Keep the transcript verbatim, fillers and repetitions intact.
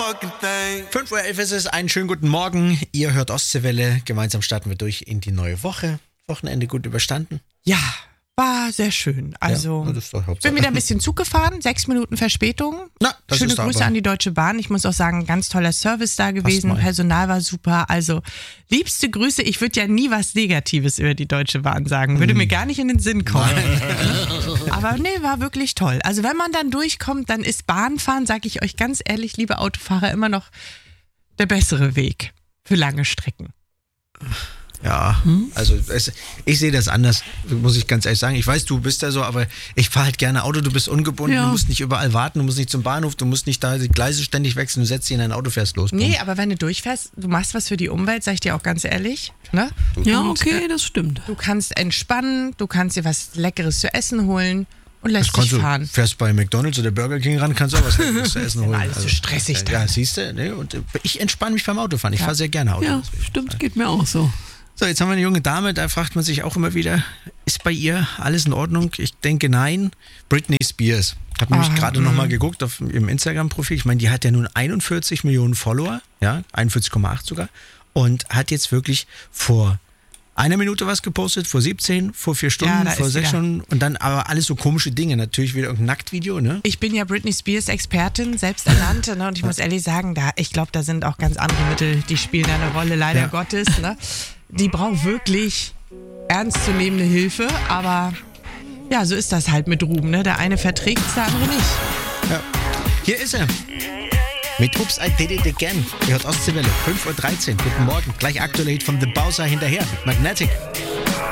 fünf Uhr elf ist es, einen schönen guten Morgen. Ihr hört Ostseewelle. Gemeinsam starten wir durch in die neue Woche. Wochenende gut überstanden? Ja, war sehr schön. Also, ja, das ist doch Hauptsache. bin wieder ein bisschen Zug gefahren, sechs Minuten Verspätung. Na, das Schöne ist Grüße aber an die Deutsche Bahn. Ich muss auch sagen, ganz toller Service da gewesen. Personal war super. Also, liebste Grüße. Ich würde ja nie was Negatives über die Deutsche Bahn sagen. Würde mm. mir gar nicht in den Sinn kommen. Aber nee, war wirklich toll. Also, wenn man dann durchkommt, dann ist Bahnfahren, sage ich euch ganz ehrlich, liebe Autofahrer, immer noch der bessere Weg für lange Strecken. Ja, hm? also es, ich sehe das anders, muss ich ganz ehrlich sagen. Ich weiß, du bist ja so, aber ich fahre halt gerne Auto, du bist ungebunden, ja. Du musst nicht überall warten, du musst nicht zum Bahnhof, du musst nicht da die Gleise ständig wechseln, du setzt dich in dein Auto, fährst los. Nee, aber wenn du durchfährst, du machst was für die Umwelt, sag ich dir auch ganz ehrlich. Ne? Ja, okay, das stimmt. Du kannst entspannen, du kannst dir was Leckeres zu essen holen. Und lässt dich fahren. Du fährst bei McDonald's oder Burger King ran, kannst auch was Leckeres zu essen holen. Alles so stressig also, ja, siehst du, ne? Und ich entspanne mich beim Autofahren. Ich ja. fahre sehr gerne Auto. Ja, stimmt, geht mir auch so. So, jetzt haben wir eine junge Dame, da fragt man sich auch immer wieder, ist bei ihr alles in Ordnung? Ich denke, nein. Britney Spears. Ich habe nämlich gerade nochmal geguckt auf ihrem Instagram-Profil. Ich meine, die hat ja nun einundvierzig Millionen Follower, ja, einundvierzig Komma acht sogar. Und hat jetzt wirklich vor eine Minute was gepostet, vor siebzehn, vor vier Stunden, ja, vor sechs Stunden und dann aber alles so komische Dinge. Natürlich wieder irgendein Nacktvideo, ne? Ich bin ja Britney Spears Expertin, selbsternannte, ne? Und ich muss ehrlich sagen, da, ich glaube, da sind auch ganz andere Mittel, die spielen da eine Rolle, leider ja. Gottes, ne? Die braucht wirklich ernstzunehmende Hilfe, aber ja, so ist das halt mit Ruhm, ne? Der eine verträgt es, der andere nicht. Ja. Hier ist er. Mit Oops, I Did It Again. Ihr hört Ostseewelle, fünf Uhr dreizehn. Guten Morgen. Gleich aktuelle Hit von The Bowser hinterher mit Magnetic.